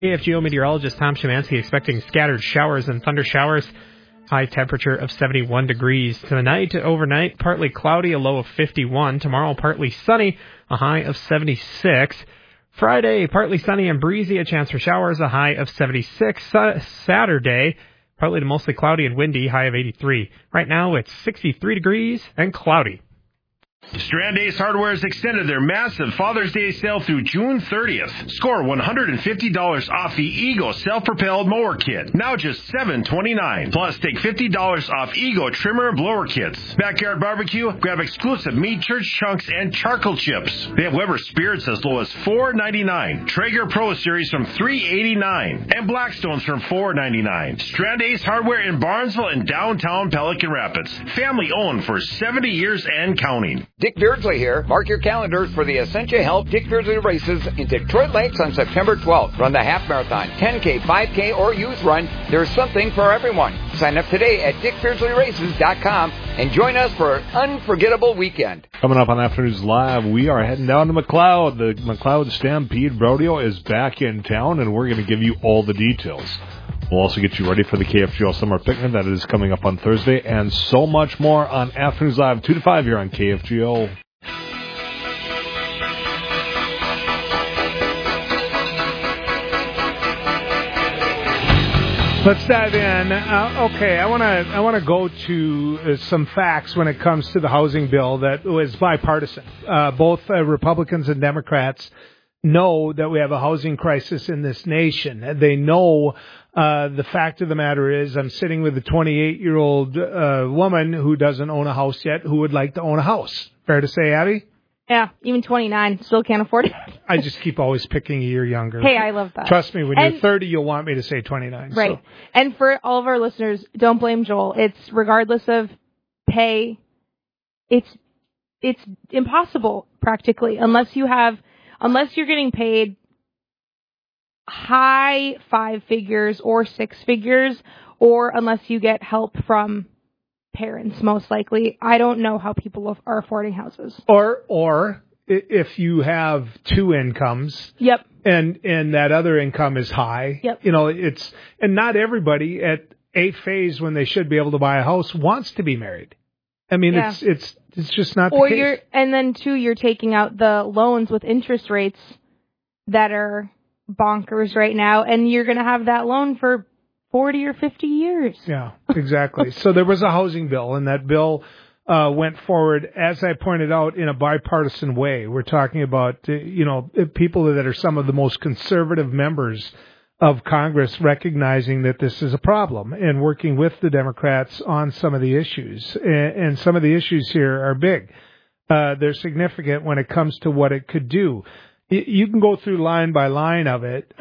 KFGO meteorologist Tom Szymanski expecting scattered showers and thunder showers. High temperature of 71 degrees. Tonight, overnight, partly cloudy, a low of 51. Tomorrow, partly sunny, a high of 76. Friday, partly sunny and breezy, a chance for showers, a high of 76. Saturday, partly to mostly cloudy and windy, high of 83. Right now, it's 63 degrees and cloudy. Strand Ace Hardware has extended their massive Father's Day sale through June 30th. Score $150 off the Ego self-propelled mower kit, now just $7.29. Plus, take $50 off Ego trimmer and blower kits. Backyard barbecue, grab exclusive meat church chunks and charcoal chips. They have Weber Spirits as low as $4.99. Traeger Pro Series from $3.89. And Blackstones from $4.99. Strand Ace Hardware in Barnesville and downtown Pelican Rapids. Family owned for 70 years and counting. Dick Beardsley here. Mark your calendars for the Essentia Health Dick Beardsley races in Detroit Lakes on September 12th. Run the half marathon, 10K, 5K, or youth run. There's something for everyone. Sign up today at dickbeardsleyraces.com and join us for an unforgettable weekend. Coming up on Afternoons Live, we are heading down to McLeod. The McLeod Stampede Rodeo is back in town, and we're going to give you all the details. We'll also get you ready for the KFGO Summer Picnic that is coming up on Thursday, and so much more on Afternoons Live 2 to 5 here on KFGO. Let's dive in. Okay, I want to go to some facts when it comes to the housing bill that was bipartisan. Both Republicans and Democrats know that we have a housing crisis in this nation. They know the fact of the matter is I'm sitting with a 28-year-old woman who doesn't own a house yet who would like to own a house. Fair to say, Abby? Yeah, even 29, still can't afford it. I just keep always picking a year younger. Hey, I love that. Trust me, when you're 30, you'll want me to say 29. Right. So. And for all of our listeners, don't blame Joel. It's regardless of pay, it's impossible practically unless you're getting paid high 5 figures or 6 figures, or unless you get help from parents, most likely. I don't know how people are affording houses. Or if you have 2 incomes. Yep. And that other income is high. Yep. You know, and not everybody at a phase when they should be able to buy a house wants to be married. I mean, yeah. it's just not the case. And then too, you're taking out the loans with interest rates that are bonkers right now, and you're going to have that loan for 40 or 50 years. Yeah, exactly. So there was a housing bill, and that bill went forward, as I pointed out, in a bipartisan way. We're talking about, people that are some of the most conservative members of Congress recognizing that this is a problem and working with the Democrats on some of the issues. And some of the issues here are big. They're significant when it comes to what it could do. You can go through line by line of it.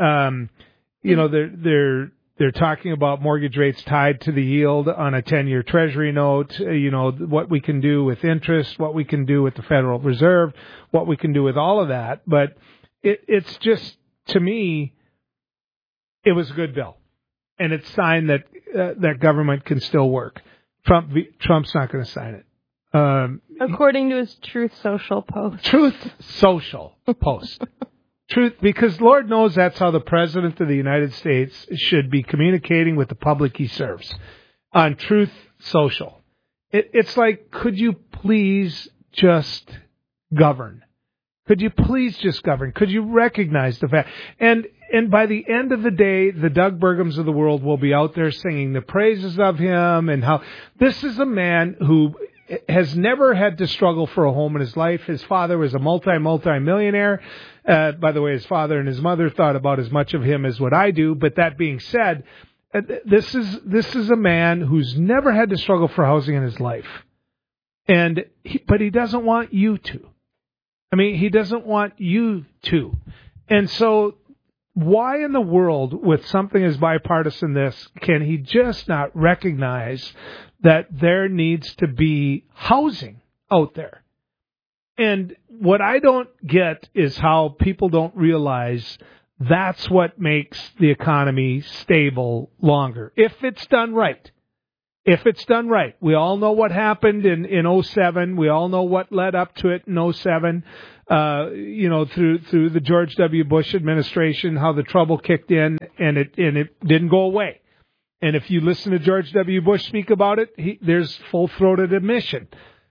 They're talking about mortgage rates tied to the yield on a 10-year Treasury note, what we can do with interest, what we can do with the Federal Reserve, what we can do with all of that. But it's just, to me, it was a good bill. And it's a sign that that government can still work. Trump's not going to sign it. According to his Truth Social post. Truth Social post. Truth, because Lord knows that's how the President of the United States should be communicating with the public he serves. On Truth Social. It's like, could you please just govern? Could you please just govern? Could you recognize the fact? And by the end of the day, the Doug Burgums of the world will be out there singing the praises of him and how this is a man who has never had to struggle for a home in his life. His father was a multi-millionaire. By the way, his father and his mother thought about as much of him as what I do. But that being said, this is a man who's never had to struggle for housing in his life. But he doesn't want you to. I mean, he doesn't want you to. And so why in the world, with something as bipartisan this, can he just not recognize that there needs to be housing out there? And what I don't get is how people don't realize that's what makes the economy stable longer, if it's done right. If it's done right. We all know what happened in 07. We all know what led up to it in 07. Through the George W. Bush administration, how the trouble kicked in and it didn't go away. And if you listen to George W. Bush speak about it, there's full-throated admission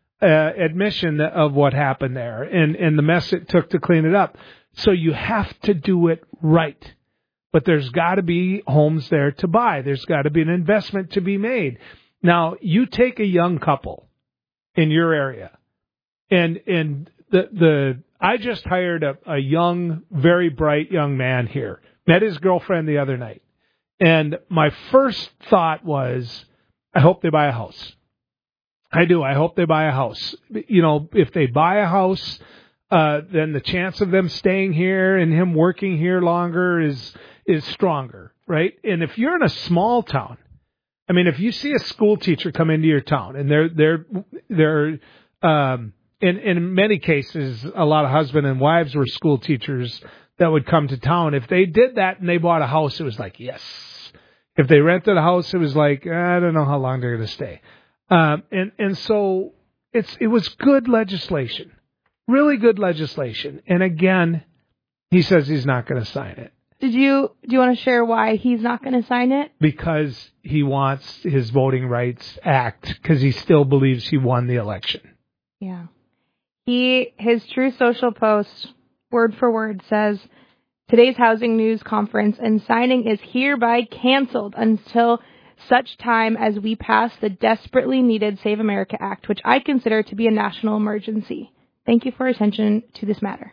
of what happened there and the mess it took to clean it up. So you have to do it right. But there's got to be homes there to buy. There's got to be an investment to be made. Now, you take a young couple in your area, and I just hired a young, very bright young man here. Met his girlfriend the other night. And my first thought was, I hope they buy a house. I do. I hope they buy a house. If they buy a house, then the chance of them staying here and him working here longer is stronger, right? And if you're in a small town, I mean, if you see a school teacher come into your town and they're in many cases, a lot of husband and wives were school teachers that would come to town. If they did that and they bought a house, it was like, yes. If they rented a house, it was like, I don't know how long they're going to stay. And so it was good legislation, really good legislation. And again, he says he's not going to sign it. Do you want to share why he's not going to sign it? Because he wants his Voting Rights Act, because he still believes he won the election. Yeah. His True Social post, word for word, says, today's housing news conference and signing is hereby canceled until such time as we pass the desperately needed Save America Act, which I consider to be a national emergency. Thank you for your attention to this matter.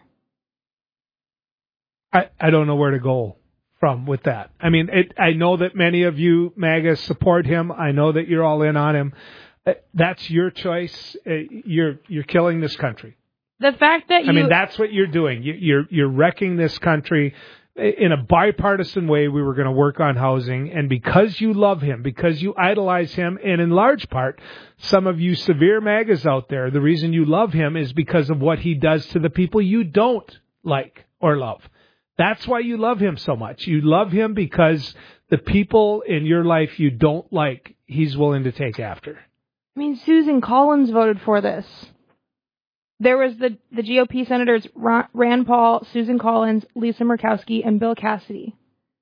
I don't know where to go from with that. I mean, I know that many of you MAGA support him. I know that you're all in on him. That's your choice. You're killing this country. The fact that that's what you're doing. You're wrecking this country. In a bipartisan way, we were going to work on housing, and because you love him, because you idolize him, and in large part, some of you severe MAGAs out there, the reason you love him is because of what he does to the people you don't like or love. That's why you love him so much. You love him because the people in your life you don't like, he's willing to take after. I mean, Susan Collins voted for this. There was the GOP senators Rand Paul, Susan Collins, Lisa Murkowski, and Bill Cassidy.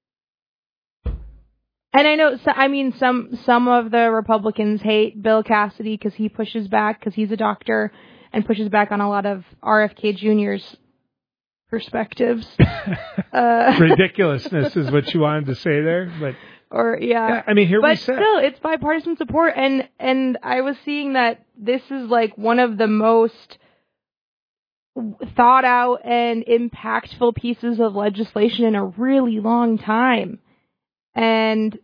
And I know, some of the Republicans hate Bill Cassidy because he pushes back, because he's a doctor, and pushes back on a lot of RFK Jr.'s perspectives. Ridiculousness is what you wanted to say there, but... But still, it's bipartisan support, and I was seeing that this is like one of the most thought out and impactful pieces of legislation in a really long time, and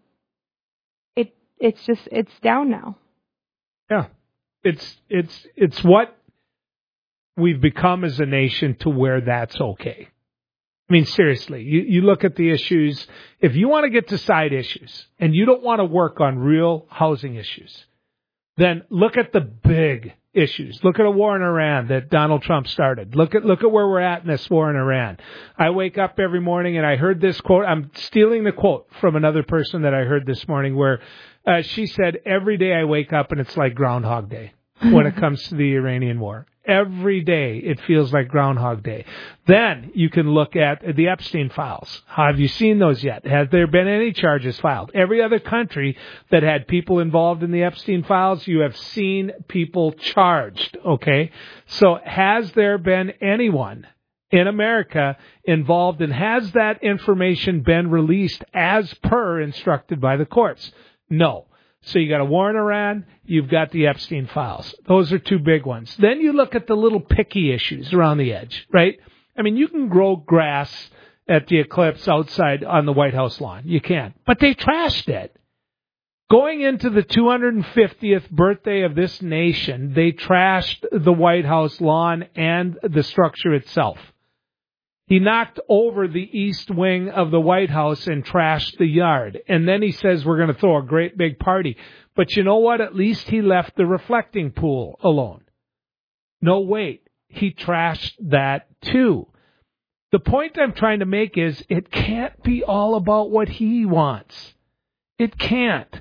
it's down now. Yeah, it's what we've become as a nation to where that's okay. I mean, seriously, you look at the issues. If you want to get to side issues and you don't want to work on real housing issues, then look at the big issues. Look at a war in Iran that Donald Trump started. Look at where we're at in this war in Iran. I wake up every morning and I heard this quote. I'm stealing the quote from another person that I heard this morning where she said, every day I wake up and it's like Groundhog Day when it comes to the Iranian war. Every day it feels like Groundhog Day. Then you can look at the Epstein files. Have you seen those yet? Has there been any charges filed? Every other country that had people involved in the Epstein files, you have seen people charged, okay? So has there been anyone in America involved, and has that information been released as per instructed by the courts? No. So you got a war in Iran, you've got the Epstein files. Those are two big ones. Then you look at the little picky issues around the edge, right? I mean, you can grow grass at the Eclipse outside on the White House lawn. You can. But they trashed it. Going into the 250th birthday of this nation, they trashed the White House lawn and the structure itself. He knocked over the east wing of the White House and trashed the yard. And then he says we're going to throw a great big party. But you know what? At least he left the reflecting pool alone. No, wait. He trashed that too. The point I'm trying to make is it can't be all about what he wants. It can't.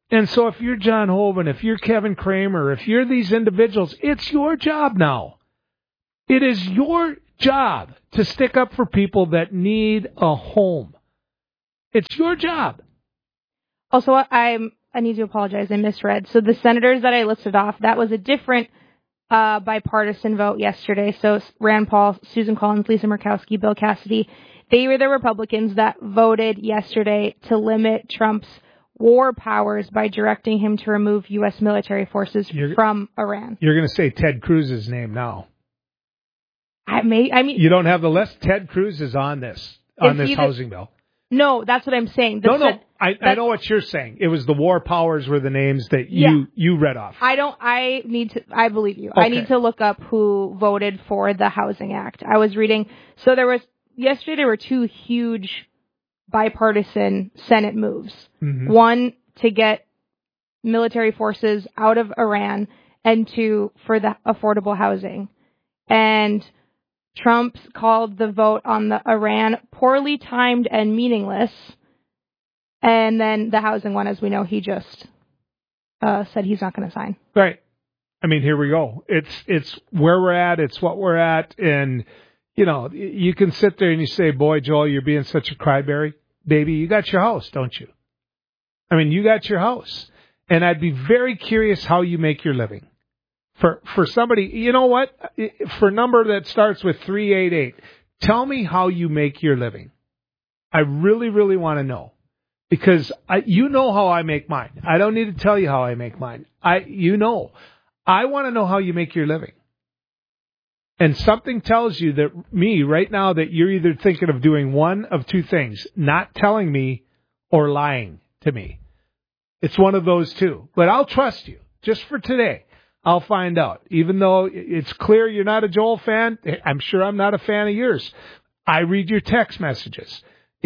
And so if you're John Hoeven, if you're Kevin Kramer, if you're these individuals, it's your job now. It is your job to stick up for people that need a home. It's your job. Also, I need to apologize. I misread. So the senators that I listed off, that was a different bipartisan vote yesterday. So Rand Paul, Susan Collins, Lisa Murkowski, Bill Cassidy, they were the Republicans that voted yesterday to limit Trump's war powers by directing him to remove U.S. military forces from Iran. You're going to say Ted Cruz's name now. I mean, you don't have the list. Ted Cruz is on this housing bill. No, that's what I'm saying. I know what you're saying. It was the war powers were the names that you read off. I believe you. Okay. I need to look up who voted for the Housing Act. I was reading. So yesterday there were two huge bipartisan Senate moves. Mm-hmm. One to get military forces out of Iran, and two for the affordable housing. And Trump called the vote on the Iran poorly timed and meaningless. And then the housing one, as we know, he just said he's not going to sign. Right. I mean, here we go. It's where we're at. It's what we're at. And, you can sit there and you say, boy, Joel, you're being such a crybaby. Baby, you got your house, don't you? I mean, you got your house. And I'd be very curious how you make your living. For somebody, you know what? For a number that starts with 388, tell me how you make your living. I really, really want to know. Because you know how I make mine. I don't need to tell you how I make mine. I want to know how you make your living. And something tells you right now that you're either thinking of doing one of two things, not telling me or lying to me. It's one of those two. But I'll trust you. Just for today, I'll find out. Even though it's clear you're not a Joel fan, I'm sure I'm not a fan of yours. I read your text messages.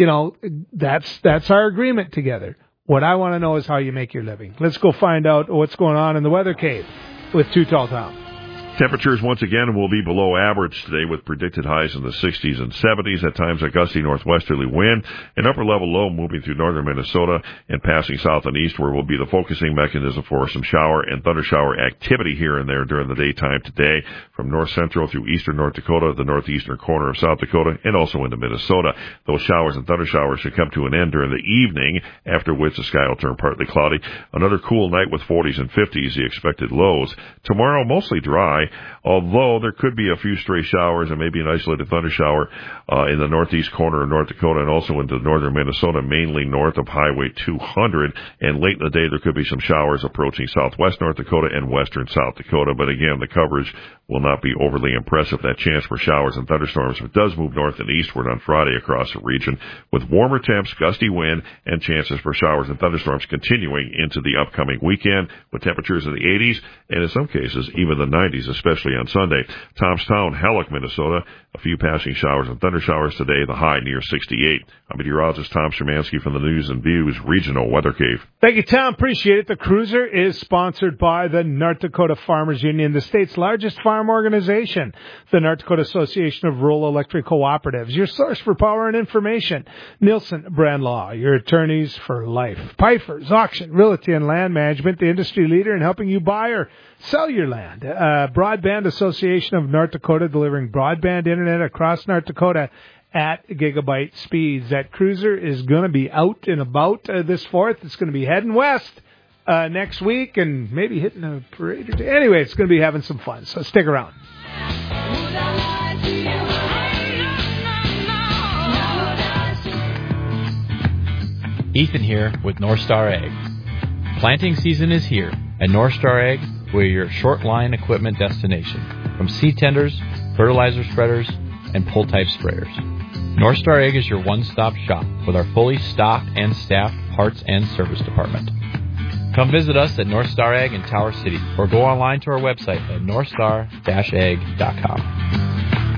That's our agreement together. What I want to know is how you make your living. Let's go find out what's going on in the weather cave with Too Tall Tom. Temperatures once again will be below average today with predicted highs in the 60s and 70s. At times a gusty northwesterly wind. An upper level low moving through northern Minnesota and passing south and east where will be the focusing mechanism for some shower and thunder shower activity here and there during the daytime today from north central through eastern North Dakota, the northeastern corner of South Dakota, and also into Minnesota. Those showers and thunder showers should come to an end during the evening, after which the sky will turn partly cloudy. Another cool night with 40s and 50s, the expected lows. Tomorrow mostly dry, although there could be a few stray showers and maybe an isolated thunder shower in the northeast corner of North Dakota and also into northern Minnesota, mainly north of Highway 200. And late in the day, there could be some showers approaching southwest North Dakota and western South Dakota. But again, the coverage will not be overly impressive. That chance for showers and thunderstorms does move north and eastward on Friday across the region with warmer temps, gusty wind, and chances for showers and thunderstorms continuing into the upcoming weekend with temperatures in the 80s and in some cases even the 90s, especially on Sunday. Tomstown, Halleck, Minnesota, a few passing showers and thunder showers today, the high near 68. I'm meteorologist Tom Szymanski from the News and Views Regional Weather Cave. Thank you, Tom. Appreciate it. The Cruiser is sponsored by the North Dakota Farmers Union, the state's largest farm organization. The North Dakota Association of Rural Electric Cooperatives, your source for power and information. Nielsen Brand Law, your attorneys for life. Pfeiffer's Auction, Realty and Land Management, the industry leader in helping you buy or sell your land. Broadband Association of North Dakota, delivering broadband internet across North Dakota at gigabyte speeds. That Cruiser is going to be out and about this 4th. It's going to be heading west next week and maybe hitting a parade or two. Anyway, it's going to be having some fun, so stick around. Ethan here with North Star Ag. Planting season is here, and North Star Ag, we're your short line equipment destination. From seed tenders, fertilizer spreaders, and pull-type sprayers. North Star Ag is your one-stop shop with our fully stocked and staffed parts and service department. Come visit us at North Star Ag in Tower City or go online to our website at northstar-ag.com.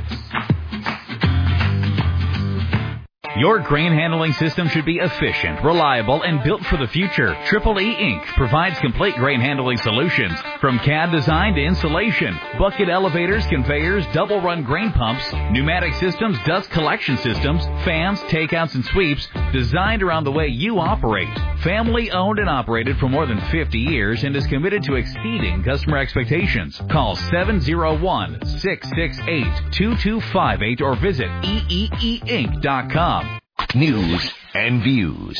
Your grain handling system should be efficient, reliable, and built for the future. Triple E Inc. provides complete grain handling solutions, from cab design to installation, bucket elevators, conveyors, double-run grain pumps, pneumatic systems, dust collection systems, fans, takeouts, and sweeps, designed around the way you operate. Family owned and operated for more than 50 years and is committed to exceeding customer expectations. Call 701-668-2258 or visit eeeinc.com. News and views.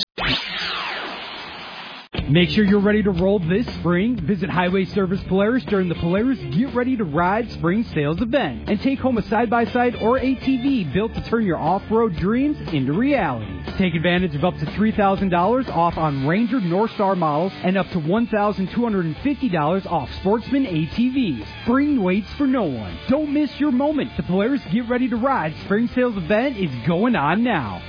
Make sure you're ready to roll this spring. Visit Highway Service Polaris during the Polaris Get Ready to Ride Spring Sales Event and take home a side-by-side or ATV built to turn your off-road dreams into reality. Take advantage of up to $3,000 off on Ranger Northstar models and up to $1,250 off Sportsman ATVs. Spring waits for no one. Don't miss your moment. The Polaris Get Ready to Ride Spring Sales Event is going on now.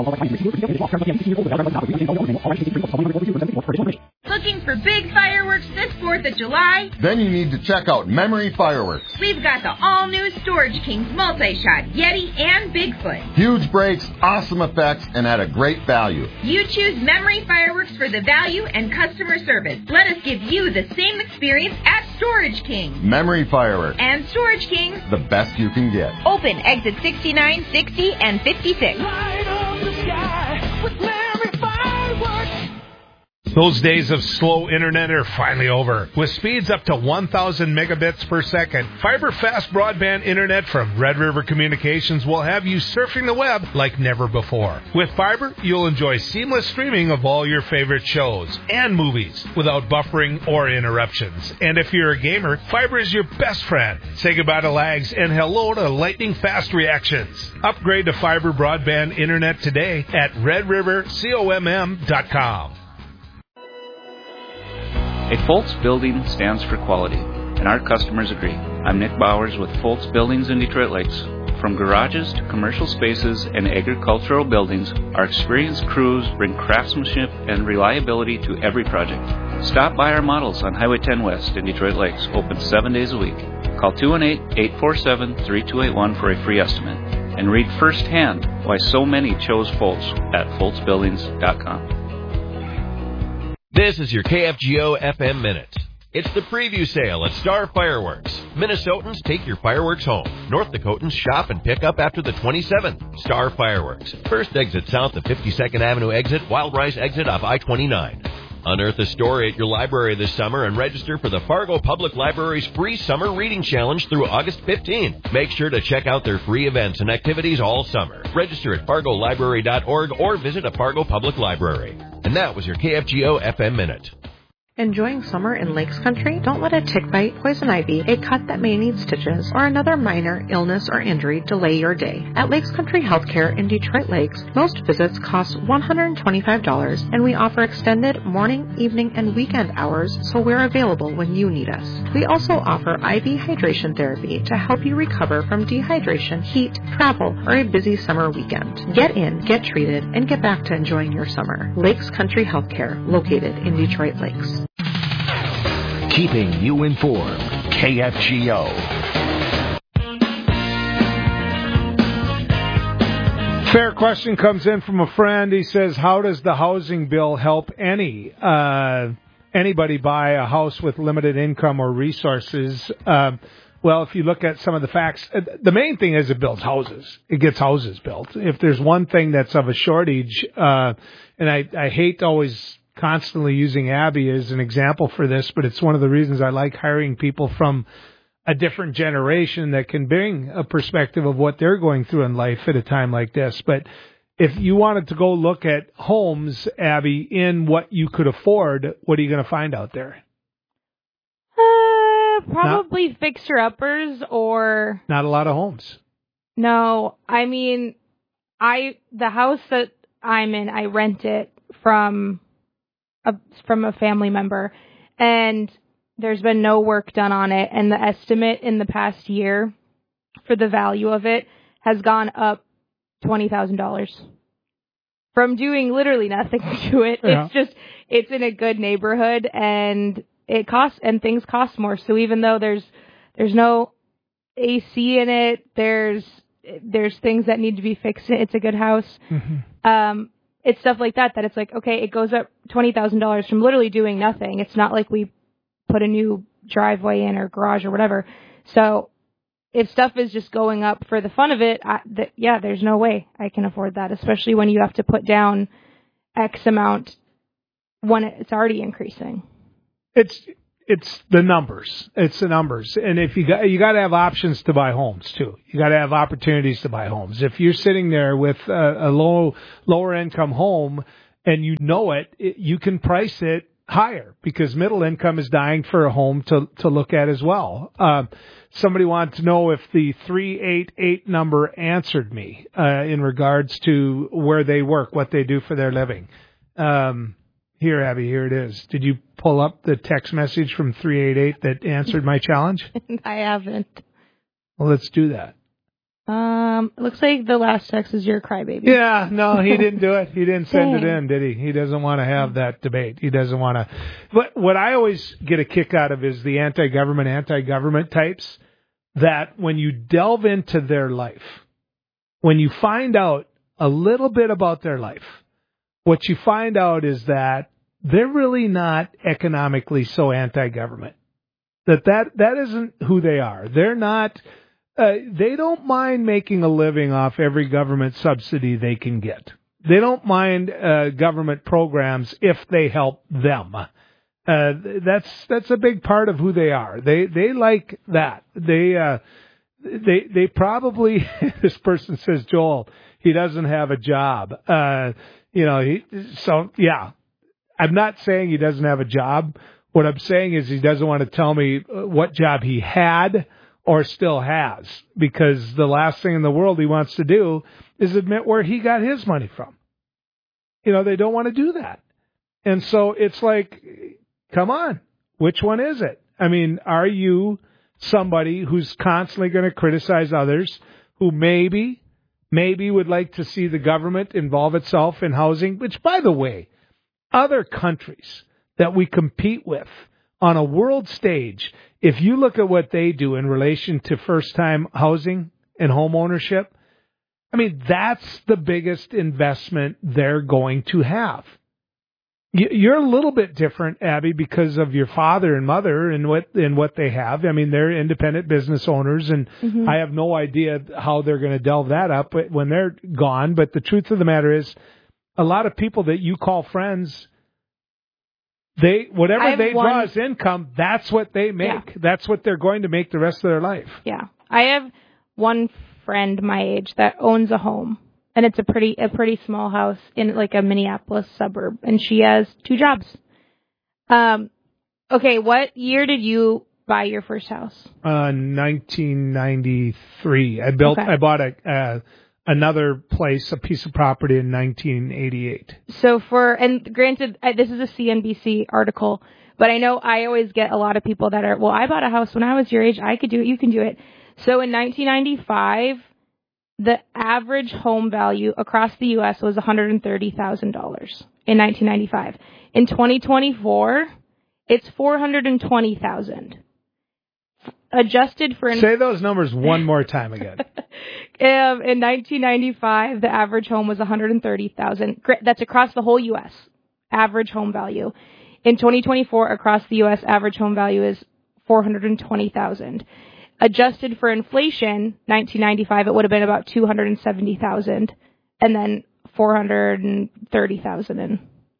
Looking for big fireworks this 4th of July? Then you need to check out Memory Fireworks. We've got the all-new Storage Kings multi-shot, Yeti, and Bigfoot. Huge breaks, awesome effects, and at a great value. You choose Memory Fireworks for the value and customer service. Let us give you the same experience at Storage Kings. Memory Fireworks. And Storage Kings. The best you can get. Open exit 69, 60, and 56. Light up the sky with Memory Fireworks. Those days of slow internet are finally over. With speeds up to 1,000 megabits per second, fiber fast broadband internet from Red River Communications will have you surfing the web like never before. With fiber, you'll enjoy seamless streaming of all your favorite shows and movies without buffering or interruptions. And if you're a gamer, fiber is your best friend. Say goodbye to lags and hello to lightning fast reactions. Upgrade to fiber broadband internet today at redrivercomm.com. A Foltz building stands for quality, and our customers agree. I'm Nick Bowers with Foltz Buildings in Detroit Lakes. From garages to commercial spaces and agricultural buildings, our experienced crews bring craftsmanship and reliability to every project. Stop by our models on Highway 10 West in Detroit Lakes, open 7 days a week. Call 218-847-3281 for a free estimate, and read firsthand why so many chose Foltz at foltzbuildings.com. This is your KFGO FM Minute. It's the preview sale at Star Fireworks. Minnesotans, take your fireworks home. North Dakotans, shop and pick up after the 27th. Star Fireworks. First exit south of 52nd Avenue exit, Wild Rice exit off I-29. Unearth a story at your library this summer and register for the Fargo Public Library's free summer reading challenge through August 15th. Make sure to check out their free events and activities all summer. Register at fargolibrary.org or visit a Fargo Public Library. And that was your KFGO FM Minute. Enjoying summer in Lakes Country? Don't let a tick bite, poison ivy, a cut that may need stitches, or another minor illness or injury delay your day. At Lakes Country Healthcare in Detroit Lakes, most visits cost $125, and we offer extended morning, evening, and weekend hours, so we're available when you need us. We also offer IV hydration therapy to help you recover from dehydration, heat, travel, or a busy summer weekend. Get in, get treated, and get back to enjoying your summer. Lakes Country Healthcare, located in Detroit Lakes. Keeping you informed. KFGO. Fair question comes in from a friend. He says, how does the housing bill help anybody buy a house with limited income or resources? Well, if you look at some of the facts, the main thing is it builds houses. It gets houses built. If there's one thing that's of a shortage, and I hate always constantly using Abby as an example for this, but it's one of the reasons I like hiring people from a different generation that can bring a perspective of what they're going through in life at a time like this. But if you wanted to go look at homes, Abby, in what you could afford, what are you going to find out there? Probably fixer-uppers or... Not a lot of homes. No, I mean, the house that I'm in, I rent it from a family member, and there's been no work done on it, and the estimate in the past year for the value of it has gone up $20,000 from doing literally nothing to it. Yeah. It's in a good neighborhood, and it costs, and things cost more. So even though there's no AC in it, there's things that need to be fixed. It's a good house. Mm-hmm. It's stuff like that it's like, okay, it goes up $20,000 from literally doing nothing. It's not like we put a new driveway in or garage or whatever. So if stuff is just going up for the fun of it, there's no way I can afford that, especially when you have to put down X amount when it's already increasing? It's the numbers. It's the numbers. And if you got to have options to buy homes too. You got to have opportunities to buy homes. If you're sitting there with a lower income home and you know it, you can price it higher because middle income is dying for a home to look at as well. Somebody wanted to know if the 388 number answered me in regards to where they work, what they do for their living. Here, Abby, here it is. Did you pull up the text message from 388 that answered my challenge? I haven't. Well, let's do that. It looks like the last text is your crybaby. Yeah, no, he didn't do it. He didn't send it in, did he? He doesn't want to have that debate. He doesn't want to. But what I always get a kick out of is the anti-government types that when you delve into their life, when you find out a little bit about their life, what you find out is that they're really not economically so anti-government. That isn't who they are. They're not. They don't mind making a living off every government subsidy they can get. They don't mind government programs if they help them. That's a big part of who they are. They like that. They probably. This person says, Joel, he doesn't have a job. Yeah. I'm not saying he doesn't have a job. What I'm saying is he doesn't want to tell me what job he had or still has, because the last thing in the world he wants to do is admit where he got his money from. They don't want to do that. And so it's like, come on, which one is it? I mean, are you somebody who's constantly going to criticize others, who maybe would like to see the government involve itself in housing, which, by the way, other countries that we compete with on a world stage, if you look at what they do in relation to first-time housing and home ownership, I mean, that's the biggest investment they're going to have. You're a little bit different, Abby, because of your father and mother and what they have. I mean, they're independent business owners, and I have no idea how they're going to delve that up when they're gone. But the truth of the matter is, a lot of people that you call friends, whatever they draw as income, that's what they make. Yeah. That's what they're going to make the rest of their life. Yeah. I have one friend my age that owns a home, and it's a pretty small house in like a Minneapolis suburb, and she has 2 jobs. Okay, what year did you buy your first house? 1993. I bought another place, a piece of property in 1988. So and granted, this is a CNBC article, but I know I always get a lot of people that are, well, I bought a house when I was your age. I could do it. You can do it. So in 1995, the average home value across the U.S. was $130,000 in 1995. In 2024, it's $420,000. Adjusted for... Say those numbers one more time again. In 1995, the average home was $130,000. That's across the whole U.S. Average home value. In 2024, across the U.S., average home value is $420,000. Adjusted for inflation, 1995, it would have been about $270,000, and then $430,000 in.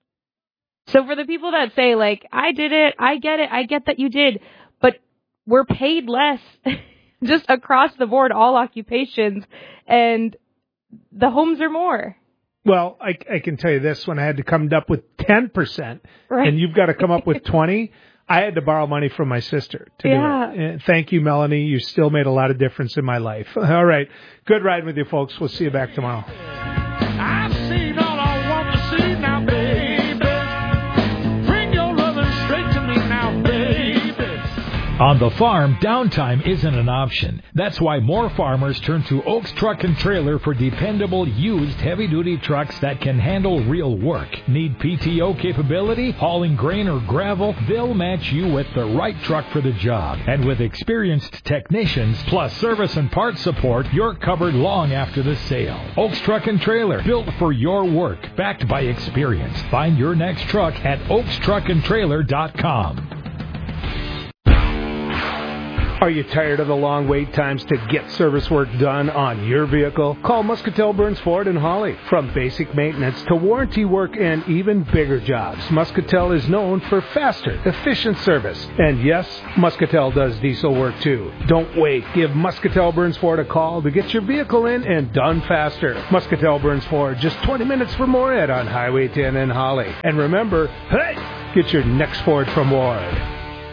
So for the people that say, like, I did it, I get that you did, but we're paid less just across the board, all occupations, and the homes are more. Well, I can tell you this, when I had to come up with 10%, right, and you've got to come up with 20%, I had to borrow money from my sister to do it. And thank you, Melanie. You still made a lot of difference in my life. All right. Good riding with you, folks. We'll see you back tomorrow. I've seen all I want to see now, baby. Bring your loving straight to me now, baby. On the farm, downtime isn't an option. That's why more farmers turn to Oaks Truck and Trailer for dependable, used, heavy-duty trucks that can handle real work. Need PTO capability, hauling grain or gravel? They'll match you with the right truck for the job. And with experienced technicians, plus service and parts support, you're covered long after the sale. Oaks Truck and Trailer, built for your work, backed by experience. Find your next truck at oakstruckandtrailer.com. Are you tired of the long wait times to get service work done on your vehicle? Call Muscatel Burns Ford in Holly. From basic maintenance to warranty work and even bigger jobs, Muscatel is known for faster, efficient service. And yes, Muscatel does diesel work too. Don't wait. Give Muscatel Burns Ford a call to get your vehicle in and done faster. Muscatel Burns Ford, just 20 minutes from Moorhead on Highway 10 in Holly. And remember, hey, get your next Ford from Ward.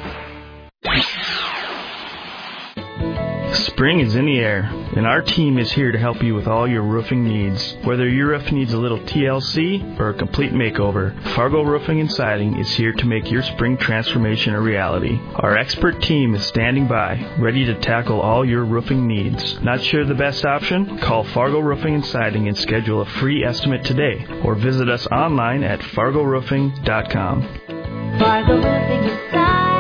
Spring is in the air, and our team is here to help you with all your roofing needs. Whether your roof needs a little TLC or a complete makeover, Fargo Roofing and Siding is here to make your spring transformation a reality. Our expert team is standing by, ready to tackle all your roofing needs. Not sure the best option? Call Fargo Roofing and Siding and schedule a free estimate today, or visit us online at fargoroofing.com. Fargo Roofing and Siding.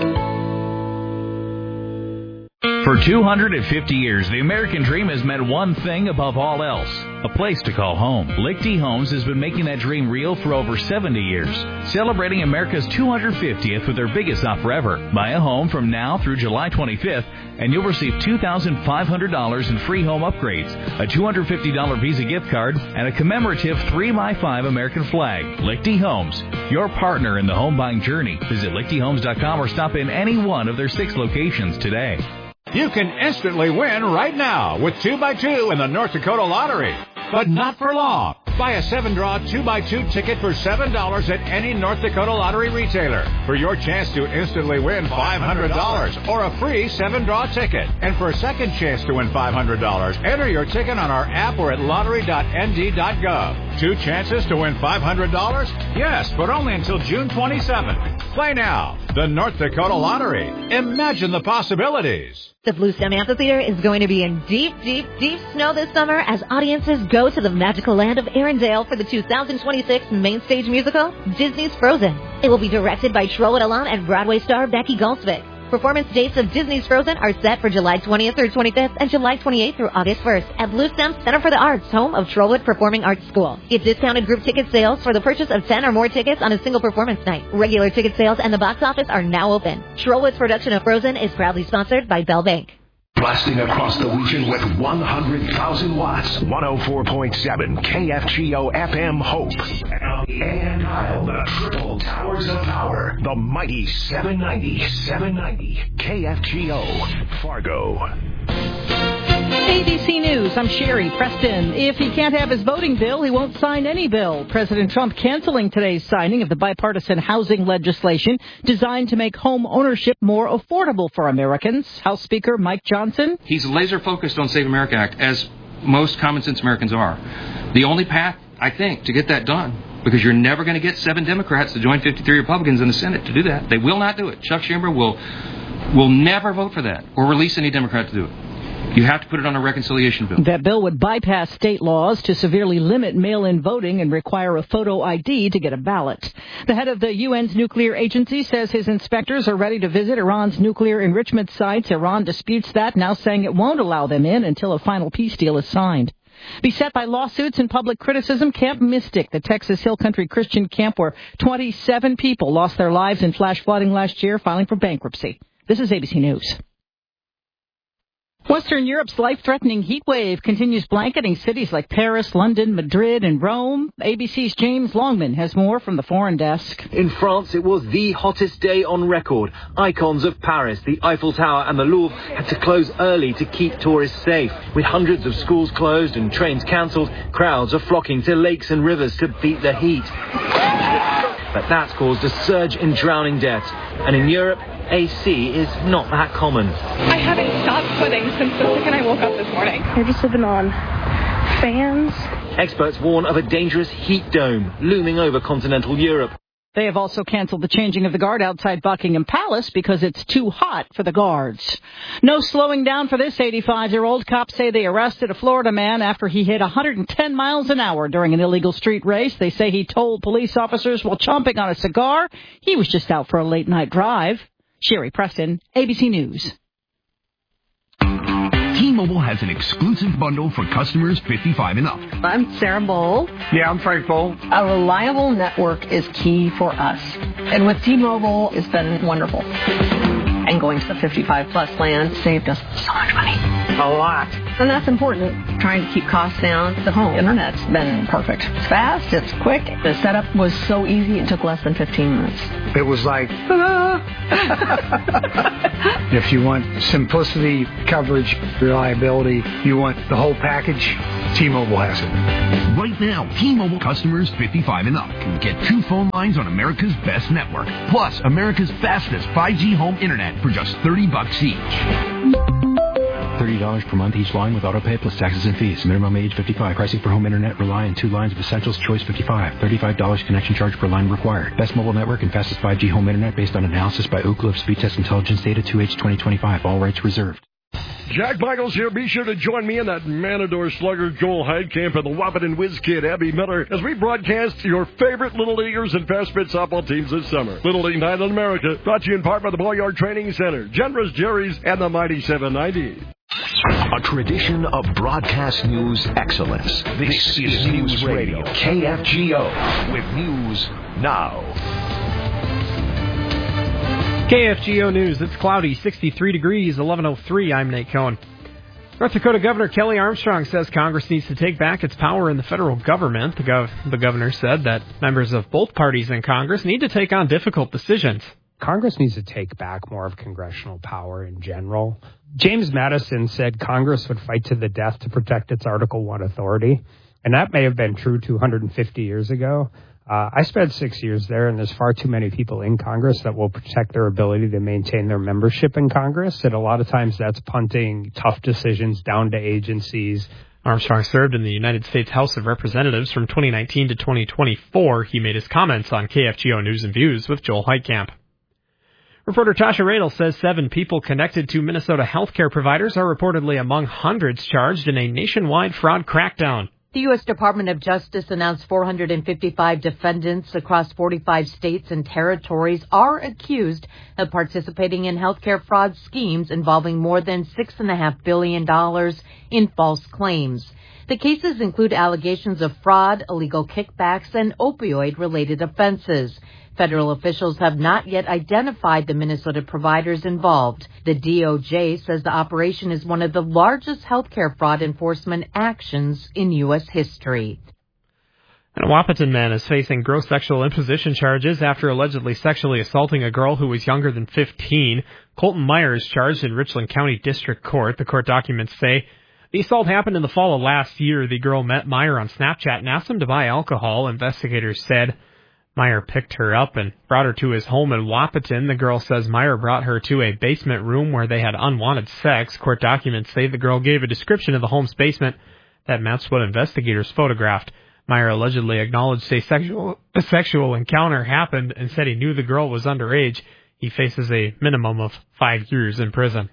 For 250 years, the American dream has meant one thing above all else: a place to call home. Lichty Homes has been making that dream real for over 70 years, celebrating America's 250th with their biggest offer ever. Buy a home from now through July 25th, and you'll receive $2,500 in free home upgrades, a $250 Visa gift card, and a commemorative 3x5 American flag. Lichty Homes, your partner in the home buying journey. Visit lichtyhomes.com or stop in any one of their 6 locations today. You can instantly win right now with 2x2 in the North Dakota Lottery. But not for long. Buy a 7-draw 2x2 ticket for $7 at any North Dakota Lottery retailer for your chance to instantly win $500 or a free 7-draw ticket. And for a second chance to win $500, enter your ticket on our app or at lottery.nd.gov. 2 chances to win $500? Yes, but only until June 27th. Play now. The North Dakota Lottery. Imagine the possibilities. The Blue Stem Amphitheater is going to be in deep, deep, deep snow this summer as audiences go to the magical land of Arendelle for the 2026 main stage musical, Disney's Frozen. It will be directed by Trolwood alum and Broadway star Becky Goldsvik. Performance dates of Disney's Frozen are set for July 20th through 25th and July 28th through August 1st at Blue Stem Center for the Arts, home of Trolwood Performing Arts School. Get discounted group ticket sales for the purchase of 10 or more tickets on a single performance night. Regular ticket sales and the box office are now open. Trolwood's production of Frozen is proudly sponsored by Bell Bank. Blasting across the region with 100,000 watts. 104.7 KFGO FM Hope. And dial the triple towers of power. The mighty 790 KFGO Fargo. ABC News, I'm Sherry Preston. If he can't have his voting bill, he won't sign any bill. President Trump canceling today's signing of the bipartisan housing legislation designed to make home ownership more affordable for Americans. House Speaker Mike Johnson. He's laser focused on Save America Act, as most common sense Americans are. The only path, I think, to get that done, because you're never going to get 7 Democrats to join 53 Republicans in the Senate to do that. They will not do it. Chuck Schumer will never vote for that or release any Democrat to do it. You have to put it on a reconciliation bill. That bill would bypass state laws to severely limit mail-in voting and require a photo ID to get a ballot. The head of the UN's nuclear agency says his inspectors are ready to visit Iran's nuclear enrichment sites. Iran disputes that, now saying it won't allow them in until a final peace deal is signed. Beset by lawsuits and public criticism, Camp Mystic, the Texas Hill Country Christian camp where 27 people lost their lives in flash flooding last year, filing for bankruptcy. This is ABC News. Western Europe's life-threatening heat wave continues blanketing cities like Paris, London, Madrid, and Rome. ABC's James Longman has more from the foreign desk. In France, it was the hottest day on record. Icons of Paris, the Eiffel Tower and the Louvre had to close early to keep tourists safe. With hundreds of schools closed and trains cancelled, crowds are flocking to lakes and rivers to beat the heat. But that's caused a surge in drowning deaths. And in Europe, AC is not that common. I haven't stopped sweating since the second I woke up this morning. I've just been on fans. Experts warn of a dangerous heat dome looming over continental Europe. They have also canceled the changing of the guard outside Buckingham Palace because it's too hot for the guards. No slowing down for this 85-year-old. Cops say they arrested a Florida man after he hit 110 miles an hour during an illegal street race. They say he told police officers while chomping on a cigar he was just out for a late-night drive. Sherry Preston, ABC News. T-Mobile has an exclusive bundle for customers 55 and up. I'm Sarah Bowl. Yeah, I'm Frank Bowl. A reliable network is key for us. And with T-Mobile, it's been wonderful. And going to the 55-plus plan saved us so much money. A lot. And that's important. Trying to keep costs down. The home internet's been perfect. It's fast, it's quick. The setup was so easy, it took less than 15 minutes. It was like, ta-da! If you want simplicity, coverage, reliability, you want the whole package, T-Mobile has it. Right now, T-Mobile customers 55 and up can get 2 phone lines on America's best network, plus America's fastest 5G home internet for just $30 each. $30 per month each line with autopay plus taxes and fees. Minimum age 55. Pricing for home internet rely on 2 lines of Essentials Choice 55. $35 connection charge per line required. Best mobile network and fastest 5G home internet based on analysis by Ookla of Speed Test Intelligence data 2H 2025. All rights reserved. Jack Michaels here. Be sure to join me and that Matador slugger Joel Heidkamp and the Wahpeton Whiz Kid Abby Miller as we broadcast your favorite Little Leaguers and Fast Pitch softball teams this summer. Little League Night in America, brought to you in part by the Boyard Training Center, Generous Jerry's, and the Mighty 790. A tradition of broadcast news excellence. This is News Radio, KFGO, with news now. KFGO News. It's cloudy, 63 degrees, 11:03. I'm Nate Cohen. North Dakota Governor Kelly Armstrong says Congress needs to take back its power in the federal government. The governor said that members of both parties in Congress need to take on difficult decisions. Congress needs to take back more of congressional power in general. James Madison said Congress would fight to the death to protect its Article I authority, and that may have been true 250 years ago. I spent 6 years there, and there's far too many people in Congress that will protect their ability to maintain their membership in Congress, and a lot of times that's punting tough decisions down to agencies. Armstrong served in the United States House of Representatives from 2019 to 2024. He made his comments on KFGO News and Views with Joel Heidkamp. Reporter Tasha Radel says 7 people connected to Minnesota healthcare providers are reportedly among hundreds charged in a nationwide fraud crackdown. The U.S. Department of Justice announced 455 defendants across 45 states and territories are accused of participating in healthcare fraud schemes involving more than $6.5 billion in false claims. The cases include allegations of fraud, illegal kickbacks, and opioid-related offenses. Federal officials have not yet identified the Minnesota providers involved. The DOJ says the operation is one of the largest healthcare fraud enforcement actions in U.S. history. And a Wahpeton man is facing gross sexual imposition charges after allegedly sexually assaulting a girl who was younger than 15. Colton Meyer is charged in Richland County District Court. The court documents say the assault happened in the fall of last year. The girl met Meyer on Snapchat and asked him to buy alcohol. Investigators said Meyer picked her up and brought her to his home in Wahpeton. The girl says Meyer brought her to a basement room where they had unwanted sex. Court documents say the girl gave a description of the home's basement that matched what investigators photographed. Meyer allegedly acknowledged a sexual encounter happened and said he knew the girl was underage. He faces a minimum of 5 years in prison.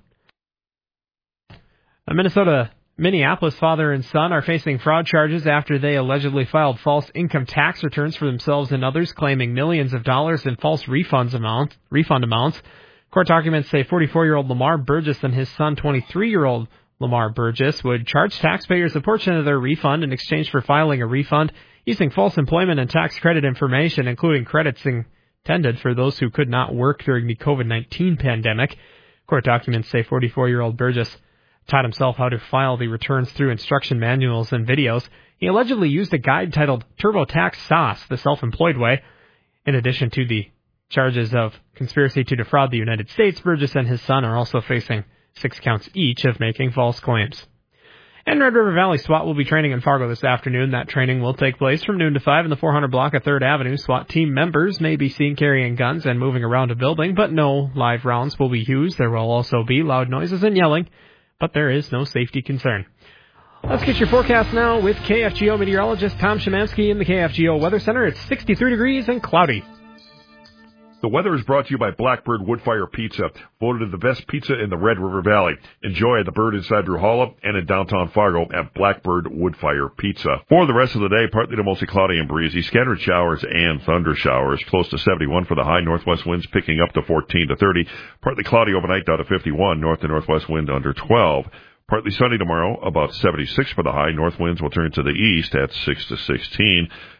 A Minneapolis father and son are facing fraud charges after they allegedly filed false income tax returns for themselves and others, claiming millions of dollars in false refund amounts. Court documents say 44-year-old Lamar Burgess and his son, 23-year-old Lamar Burgess, would charge taxpayers a portion of their refund in exchange for filing a refund using false employment and tax credit information, including credits intended for those who could not work during the COVID-19 pandemic. Court documents say 44-year-old Burgess taught himself how to file the returns through instruction manuals and videos. He allegedly used a guide titled TurboTax Sauce, the self-employed way. In addition to the charges of conspiracy to defraud the United States, Burgess and his son are also facing 6 counts each of making false claims. And Red River Valley SWAT will be training in Fargo this afternoon. That training will take place from noon to 5 in the 400 block of 3rd Avenue. SWAT team members may be seen carrying guns and moving around a building, but no live rounds will be used. There will also be loud noises and yelling, but there is no safety concern. Let's get your forecast now with KFGO meteorologist Tom Szymanski in the KFGO Weather Center. It's 63 degrees and cloudy. The weather is brought to you by Blackbird Woodfire Pizza, voted the best pizza in the Red River Valley. Enjoy at the Bird inside Ruhala and in downtown Fargo at Blackbird Woodfire Pizza. For the rest of the day, partly to mostly cloudy and breezy, scattered showers and thunder showers, close to 71 for the high, northwest winds picking up to 14 to 30, partly cloudy overnight down to 51, north to northwest wind under 12. Partly sunny tomorrow, about 76 for the high. North winds will turn to the east at 6 to 16.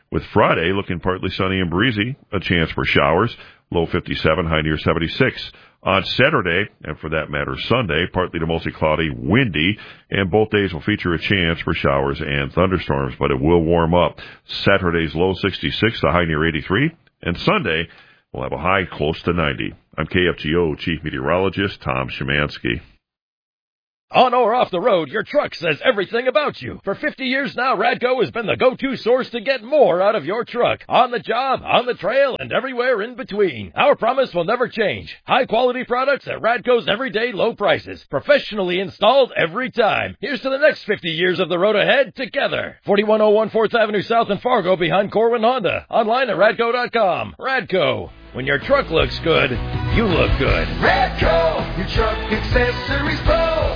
with Friday looking partly sunny and breezy, a chance for showers, low 57, high near 76. On Saturday, and for that matter Sunday, partly to mostly cloudy, windy, and both days will feature a chance for showers and thunderstorms, but it will warm up. Saturday's low 66, the high near 83, and Sunday we'll have a high close to 90. I'm KFGO Chief Meteorologist Tom Szymanski. On or off the road, your truck says everything about you. For 50 years now, Radco has been the go-to source to get more out of your truck. On the job, on the trail, and everywhere in between. Our promise will never change. High-quality products at Radco's everyday low prices. Professionally installed every time. Here's to the next 50 years of the road ahead together. 4101 4th Avenue South in Fargo behind Corwin Honda. Online at Radco.com. Radco. When your truck looks good, you look good. Radco, your truck accessories pro.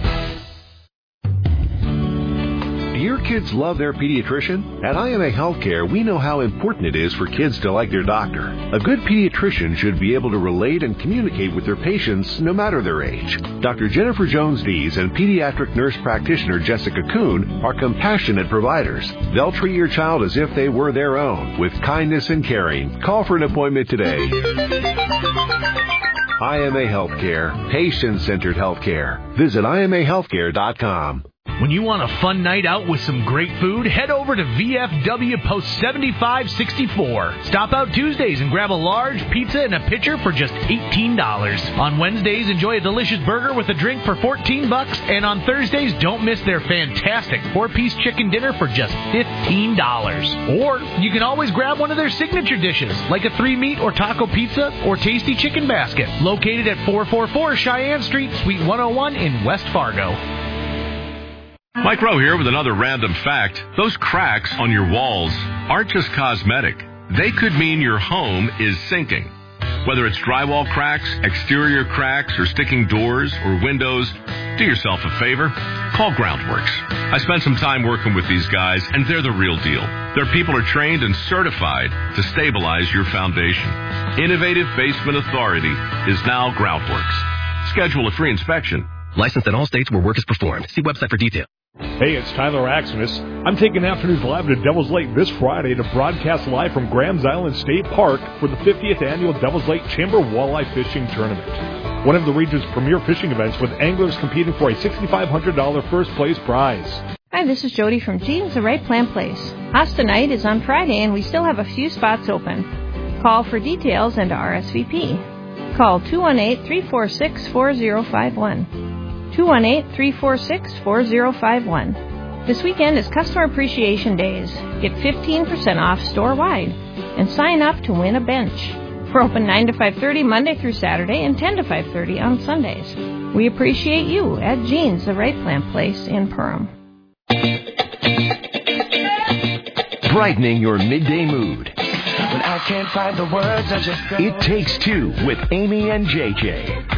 Do your kids love their pediatrician? At IMA Healthcare, we know how important it is for kids to like their doctor. A good pediatrician should be able to relate and communicate with their patients no matter their age. Dr. Jennifer Jones-Dees and pediatric nurse practitioner Jessica Kuhn are compassionate providers. They'll treat your child as if they were their own, with kindness and caring. Call for an appointment today. IMA Healthcare, patient-centered healthcare. Visit IMAHealthcare.com. When you want a fun night out with some great food, head over to VFW Post 7564. Stop out Tuesdays and grab a large pizza and a pitcher for just $18. On Wednesdays, enjoy a delicious burger with a drink for $14. And on Thursdays, don't miss their fantastic 4-piece chicken dinner for just $15. Or you can always grab one of their signature dishes, like a 3-meat or taco pizza or tasty chicken basket, located at 444 Cheyenne Street, Suite 101 in West Fargo. Mike Rowe here with another random fact. Those cracks on your walls aren't just cosmetic. They could mean your home is sinking. Whether it's drywall cracks, exterior cracks, or sticking doors or windows, do yourself a favor. Call Groundworks. I spent some time working with these guys, and they're the real deal. Their people are trained and certified to stabilize your foundation. Innovative Basement Authority is now Groundworks. Schedule a free inspection. Licensed in all states where work is performed. See website for details. Hey, it's Tyler Axenis. I'm taking Afternoons Live to Devil's Lake this Friday to broadcast live from Grahams Island State Park for the 50th Annual Devil's Lake Chamber Walleye Fishing Tournament. One of the region's premier fishing events with anglers competing for a $6,500 first place prize. Hi, this is Jody from Jeans The Right Plant Place. Pasta night is on Friday and we still have a few spots open. Call for details and to RSVP. Call 218-346-4051. 218-346-4051. This weekend is Customer Appreciation Days. Get 15% off store-wide. And sign up to win a bench. We're open 9 to 5:30 Monday through Saturday and 10 to 5:30 on Sundays. We appreciate you at Jeans, the Right Plant Place in Perham. Brightening your midday mood. When I can't find the words, I just go. It Takes Two with Amy and JJ.